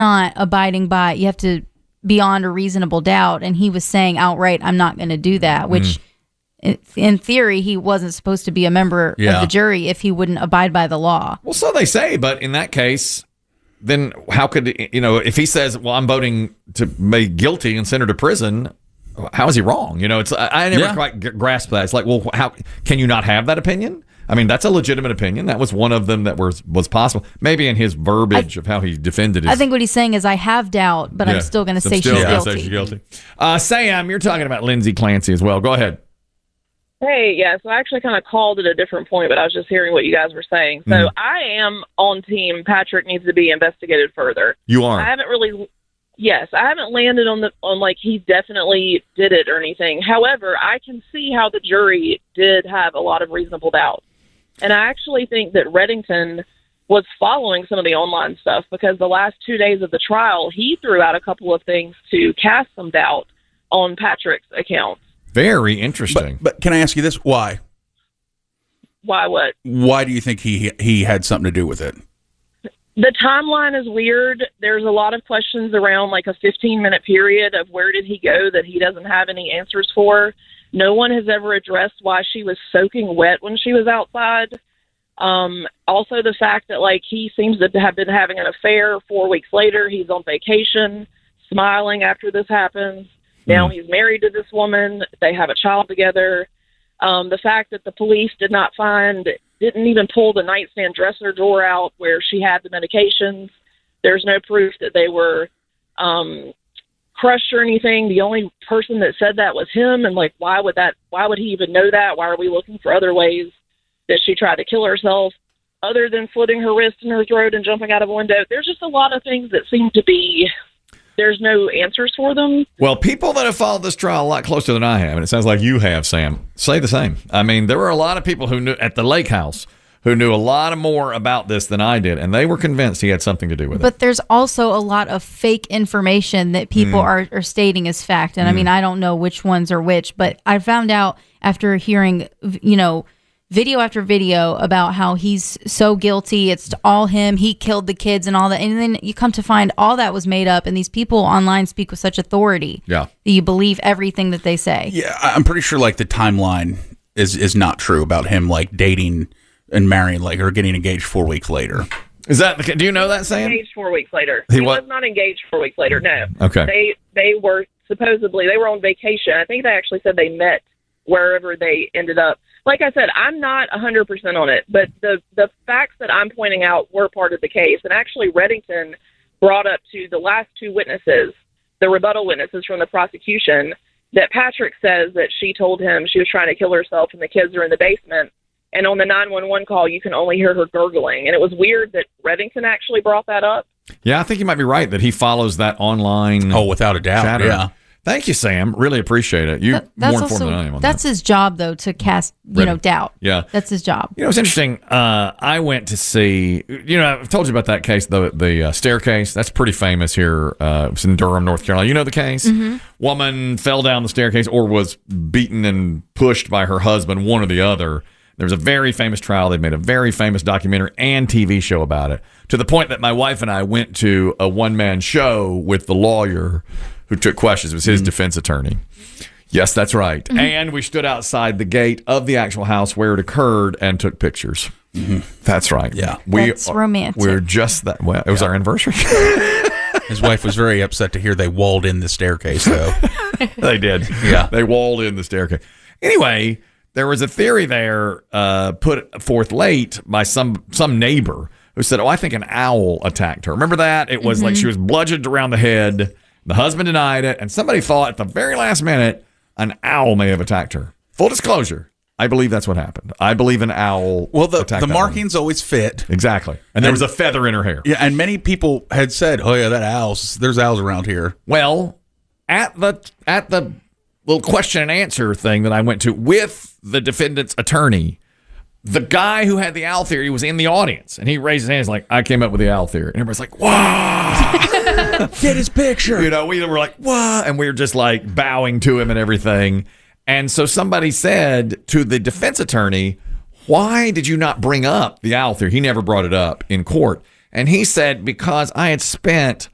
not abiding by, you have to beyond a reasonable doubt. And he was saying outright, I'm not going to do that, which in theory, he wasn't supposed to be a member of the jury if he wouldn't abide by the law. Well, so they say, but in that case, then how could, if he says, well, I'm voting to be guilty and send her to prison, how is he wrong? It's I never quite grasp that. It's like, well, how can you not have that opinion? I mean, that's a legitimate opinion. That was one of them that was possible. Maybe in his verbiage of how he defended it. I think what he's saying is, I have doubt, but I'm still going to say she's guilty. Sam, you're talking about Lindsay Clancy as well. Go ahead. Hey, yeah, so I actually kind of called at a different point, but I was just hearing what you guys were saying. So I am on team Patrick needs to be investigated further. You are? I haven't landed on like he definitely did it or anything. However, I can see how the jury did have a lot of reasonable doubt. And I actually think that Reddington was following some of the online stuff, because the last 2 days of the trial, he threw out a couple of things to cast some doubt on Patrick's account. Very interesting. But can I ask you this? Why? Why what? Why do you think he had something to do with it? The timeline is weird. There's a lot of questions around like a 15-minute period of where did he go that he doesn't have any answers for. No one has ever addressed why she was soaking wet when she was outside. Also, the fact that like he seems to have been having an affair 4 weeks later. He's on vacation, smiling after this happens. Now he's married to this woman. They have a child together. The fact that the police didn't even pull the nightstand dresser drawer out where she had the medications. There's no proof that they were crushed or anything. The only person that said that was him. And like, why would he even know that? Why are we looking for other ways that she tried to kill herself other than slitting her wrist and her throat and jumping out of a window? There's just a lot of things that seem to be, there's no answers for them. Well, people that have followed this trial a lot closer than I have, and it sounds like you have, Sam, say the same. I mean, there were a lot of people who knew at the lake house who knew a lot more about this than I did, and they were convinced he had something to do with it. But there's also a lot of fake information that people are stating as fact. And I mean, I don't know which ones are which, but I found out after hearing, video after video about how he's so guilty. It's all him. He killed the kids and all that. And then you come to find all that was made up. And these people online speak with such authority that you believe everything that they say. Yeah, I'm pretty sure like the timeline is not true about him like dating and marrying or getting engaged 4 weeks later. Is that? Do you know that, Sam? Engaged 4 weeks later. He was not engaged 4 weeks later. No. Okay. They were supposedly on vacation. I think they actually said they met wherever they ended up. Like I said, I'm not 100% on it, but the facts that I'm pointing out were part of the case. And actually, Reddington brought up to the last two witnesses, the rebuttal witnesses from the prosecution, that Patrick says that she told him she was trying to kill herself and the kids are in the basement. And on the 911 call, you can only hear her gurgling. And it was weird that Reddington actually brought that up. Yeah, I think you might be right that he follows that online. Oh, without a doubt. Chatter. Yeah. Thank you, Sam. Really appreciate it. You're more informed than I am on that's his job, though, to cast, doubt. Yeah. That's his job. It's interesting. I went to see, I've told you about that case, the staircase. That's pretty famous here. It's in Durham, North Carolina. You know the case? Mm-hmm. Woman fell down the staircase or was beaten and pushed by her husband, one or the other. There was a very famous trial. They made a very famous documentary and TV show about it, to the point that my wife and I went to a one-man show with the lawyer who took questions. It was his defense attorney. Yes, that's right. Mm-hmm. And we stood outside the gate of the actual house where it occurred and took pictures. Mm-hmm. That's right. Yeah. That's romantic. We're just that. Well, it was our anniversary. His wife was very upset to hear they walled in the staircase, though. They did. Yeah. They walled in the staircase. Anyway, there was a theory there put forth late by some neighbor who said, I think an owl attacked her. Remember that? It was like she was bludgeoned around the head. The husband denied it, and somebody thought at the very last minute an owl may have attacked her. Full disclosure, I believe that's what happened. I believe an owl attacked the markings always fit. Exactly. And there was a feather in her hair. Yeah, and many people had said, oh, yeah, there's owls around here. Well, at the little question and answer thing that I went to with the defendant's attorney, the guy who had the owl theory was in the audience, and he raised his hand. He's like, I came up with the owl theory. And everybody's like, wow. Get his picture. We were like, what? And we were just like bowing to him and everything. And so somebody said to the defense attorney, why did you not bring up the owl theory? He never brought it up in court. And he said, because I had spent